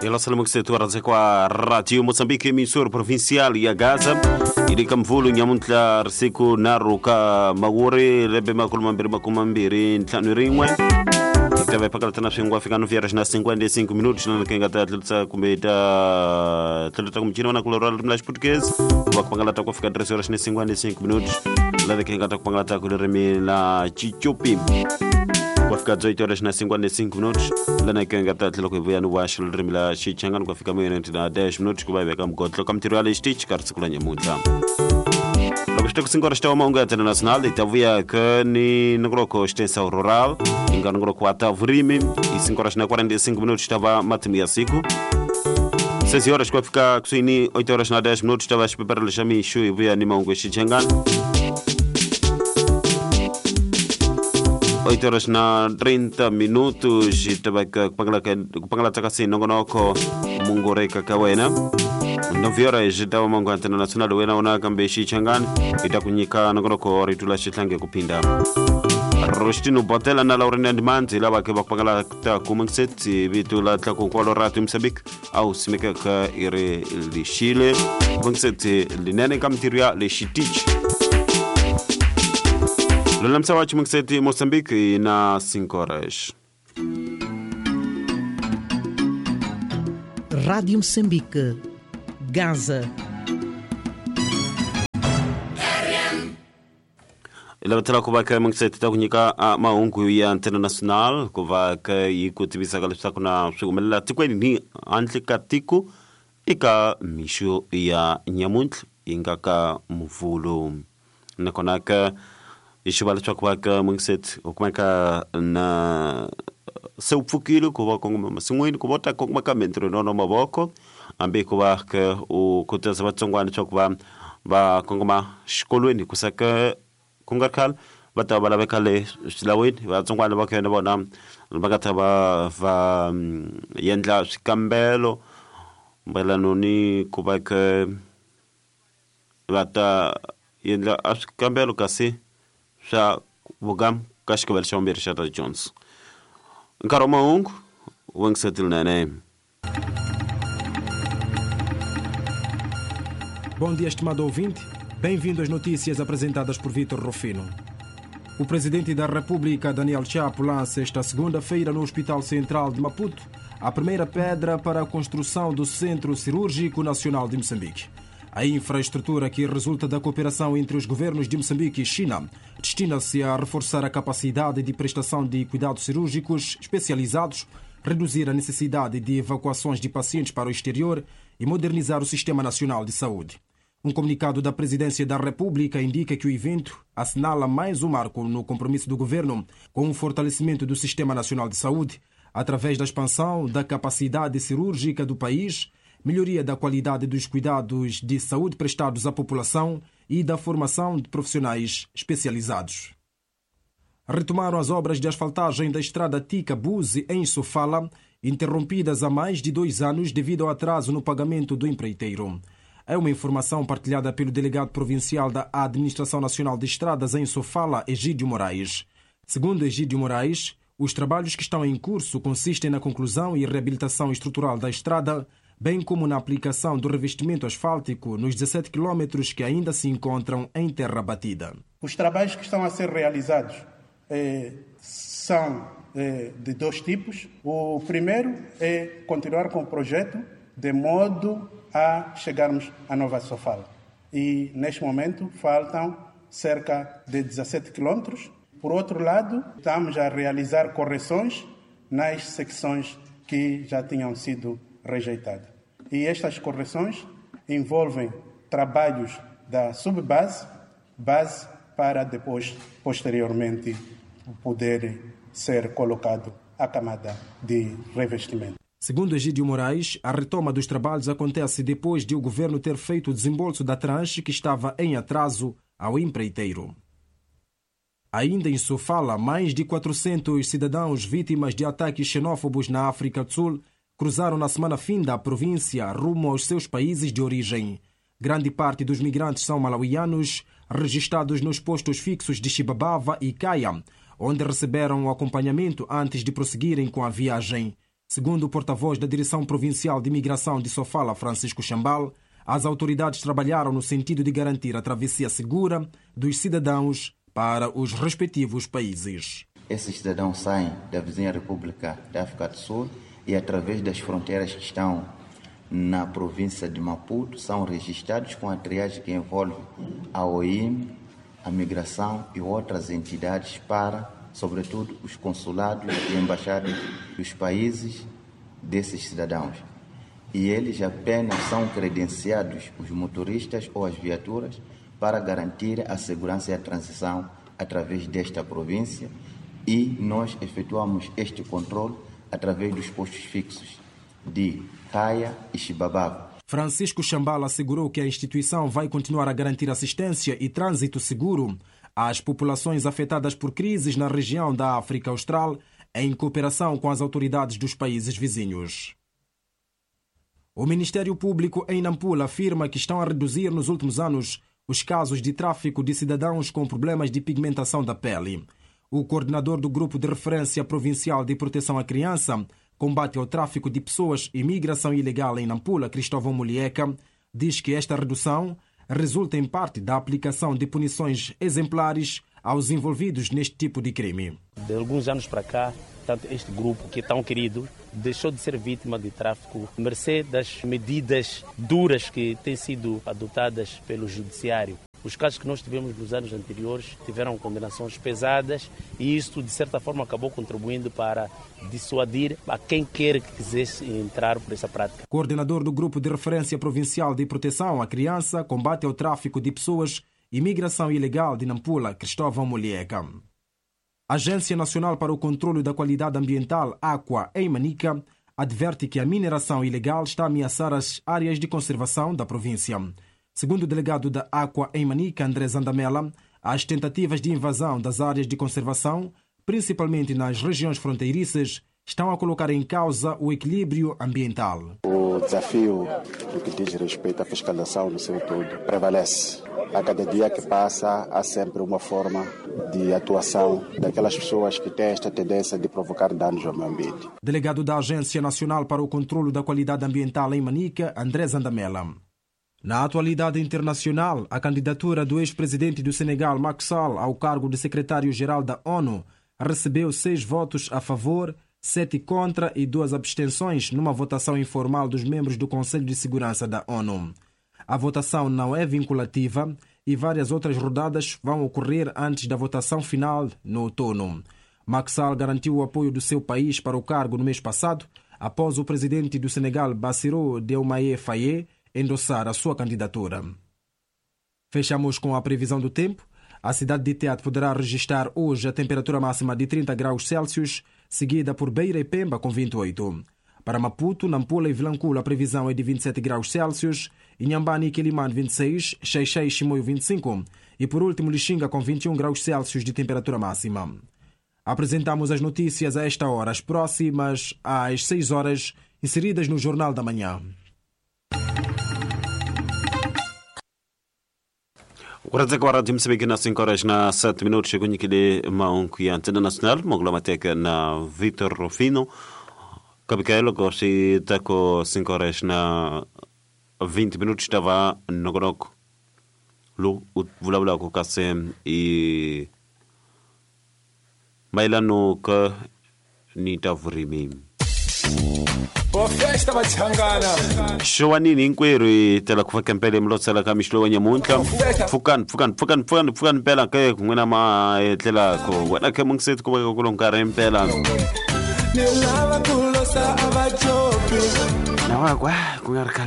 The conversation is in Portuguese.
Ela salama que se tua com a Rádio Moçambique, emissora provincial e a Gaza. Ili kamvulu nyamuntla rsiku naruka maguri rebe makumambiri ntlanu rinwe. Tava pakala tana swingwa fika no viaras na 55 minutos na kenga tatlutsa kumeta tluta kumchina na kulora mlash português. Wa kupangala ta kufika 3 horas na 55 minutos. La kenga ta kupangala ta kulere la Chichopi. Kufika 8 horas na 55 minutos. La kenga ta tloko vya no washil rimila Chichangana kufika mwe na 10 minutos kubaye kama gotlo kama tirale stitch karsikula nyamunta. Logo 5 horas está uma onda internacional e tavia que ni ngroko extensão rural, engano ngroko atavurimi e 5 horas na 45 minutos estava matimia siku. 6 horas que vai ficar kusini 8 horas na 10 minutos estava preparando chami shu e via ni maungo Chichangana. 8 horas na 30 minutos estava kupangala takasi nongonoko mungoreka kawena. 9 horas estava mango internacional wena ona kambe Chichangana itakunyika nongonoko ritula shitlange kupinda. Rostino Botela na Laurena Dimanti laba ke bakpangala ta kumangset bitula ta konkwalo ratu Msabik au simeka ka ire li Chile bangset linene kamtiria le Shitich. Lolam sawa chumangset Mozambique na 5 horas. Rádio Moçambique, Gaza. Ela batela kuba ka mangset ta kunyika maungu ya international kuba ka ikutibisa kalipsa kuna sugumela tikweni ni antlikatiku ika misho ya nyamuntl ingaka mvulo nakona ka ishibala kuba ka mangset okumaka na seupfukilo kuba kongoma masingwini kubota kongoma mentro no maboko ambe kuba ka ukutasa batsongwana kuba ba kongoma shikolweni kusaka kungarkal bata bala bekale silawin ba tsongwana ba kena bona bagata va yendla sikambelo bala noni kuba ka bata yendla sikambelo kasi sa bugam kashkabel shomber shata Jones nkaroma ungu wangsetil nane. Bom dia, estimado ouvinte. Bem-vindo às notícias apresentadas por Vítor Rufino. O presidente da República, Daniel Chapo, lança esta segunda-feira no Hospital Central de Maputo a primeira pedra para a construção do Centro Cirúrgico Nacional de Moçambique. A infraestrutura que resulta da cooperação entre os governos de Moçambique e China destina-se a reforçar a capacidade de prestação de cuidados cirúrgicos especializados, reduzir a necessidade de evacuações de pacientes para o exterior e modernizar o Sistema Nacional de Saúde. Um comunicado da Presidência da República indica que o evento assinala mais um marco no compromisso do governo com o fortalecimento do Sistema Nacional de Saúde, através da expansão da capacidade cirúrgica do país, melhoria da qualidade dos cuidados de saúde prestados à população e da formação de profissionais especializados. Retomaram as obras de asfaltagem da estrada Tica-Buzi em Sofala, interrompidas há mais de 2 anos devido ao atraso no pagamento do empreiteiro. É uma informação partilhada pelo delegado provincial da Administração Nacional de Estradas em Sofala, Egídio Moraes. Segundo Egídio Moraes, os trabalhos que estão em curso consistem na conclusão e reabilitação estrutural da estrada, bem como na aplicação do revestimento asfáltico nos 17 quilómetros que ainda se encontram em terra batida. Os trabalhos que estão a ser realizados são de 2 tipos. O primeiro é continuar com o projeto de modo a chegarmos a Nova Sofala. E, neste momento, faltam cerca de 17 quilómetros. Por outro lado, estamos a realizar correções nas secções que já tinham sido rejeitadas. E estas correções envolvem trabalhos da subbase, base, para depois, posteriormente, poder ser colocado a camada de revestimento. Segundo Egídio Moraes, a retoma dos trabalhos acontece depois de o governo ter feito o desembolso da tranche que estava em atraso ao empreiteiro. Ainda em Sofala, mais de 400 cidadãos vítimas de ataques xenófobos na África do Sul cruzaram na semana finda a província rumo aos seus países de origem. Grande parte dos migrantes são malauianos, registrados nos postos fixos de Chibabava e Caia, onde receberam o acompanhamento antes de prosseguirem com a viagem. Segundo o porta-voz da Direção Provincial de Imigração de Sofala, Francisco Chambal, as autoridades trabalharam no sentido de garantir a travessia segura dos cidadãos para os respectivos países. Esses cidadãos saem da vizinha República da África do Sul e, através das fronteiras que estão na província de Maputo, são registrados com a triagem que envolve a OIM, a migração e outras entidades para, sobretudo, os consulados e embaixadas dos países desses cidadãos. E eles apenas são credenciados, os motoristas ou as viaturas, para garantir a segurança e a transição através desta província, e nós efetuamos este controle através dos postos fixos de Caia e Chibabava. Francisco Chambala assegurou que a instituição vai continuar a garantir assistência e trânsito seguro às populações afetadas por crises na região da África Austral, em cooperação com as autoridades dos países vizinhos. O Ministério Público em Nampula afirma que estão a reduzir nos últimos anos os casos de tráfico de cidadãos com problemas de pigmentação da pele. O coordenador do Grupo de Referência Provincial de Proteção à Criança, Combate ao Tráfico de Pessoas e Migração Ilegal em Nampula, Cristóvão Mulieca, diz que esta redução resulta em parte da aplicação de punições exemplares aos envolvidos neste tipo de crime. De alguns anos para cá, tanto este grupo, que é tão querido, deixou de ser vítima de tráfico, mercê das medidas duras que têm sido adotadas pelo judiciário. Os casos que nós tivemos nos anos anteriores tiveram condenações pesadas e isto, de certa forma, acabou contribuindo para dissuadir a quem quer que quisesse entrar por essa prática. Coordenador do Grupo de Referência Provincial de Proteção à Criança, Combate ao Tráfico de Pessoas e Migração Ilegal de Nampula, Cristóvão Mulieca. A Agência Nacional para o Controlo da Qualidade Ambiental, AQUA, em Manica, adverte que a mineração ilegal está a ameaçar as áreas de conservação da província. Segundo o delegado da AQUA em Manica, André Zandamela, as tentativas de invasão das áreas de conservação, principalmente nas regiões fronteiriças, estão a colocar em causa o equilíbrio ambiental. O desafio do que diz respeito à fiscalização no seu todo prevalece. A cada dia que passa, há sempre uma forma de atuação daquelas pessoas que têm esta tendência de provocar danos ao meio ambiente. Delegado da Agência Nacional para o Controlo da Qualidade Ambiental em Manica, André Zandamela. Na atualidade internacional, a candidatura do ex-presidente do Senegal, Macky Sall, ao cargo de secretário-geral da ONU, recebeu 6 votos a favor, 7 contra e 2 abstenções numa votação informal dos membros do Conselho de Segurança da ONU. A votação não é vinculativa e várias outras rodadas vão ocorrer antes da votação final no outono. Macky Sall garantiu o apoio do seu país para o cargo no mês passado, após o presidente do Senegal, Bassirou Diomaye Faye, endossar a sua candidatura. Fechamos com a previsão do tempo. A cidade de Teat poderá registrar hoje a temperatura máxima de 30 graus Celsius, seguida por Beira e Pemba com 28. Para Maputo, Nampula e Vilanculo a previsão é de 27 graus Celsius, Inhambane e Quelimane 26, Xai-Xai e Chimoio 25 e por último Lixinga com 21 graus Celsius de temperatura máxima. Apresentamos as notícias a esta hora, as próximas às 6 horas, inseridas no Jornal da Manhã. Agora de Moçambique nas 5 horas na 7 minutos, chegou aqui mão que a antena nacional, Moglomateca na Vitor Rufino, Cabicaelo, que se está com 5 horas na 20 minutos, estava no Groco, Lu, Vulabula com Kassem e Bailano que Nita Vurimi. Showani ninkwero tela kufaka mpele mlotsa kama shlowa nyamunta fukan pela ke ngena ma tela ko wana ke mungset ko ko lonkare mpela na wa kwa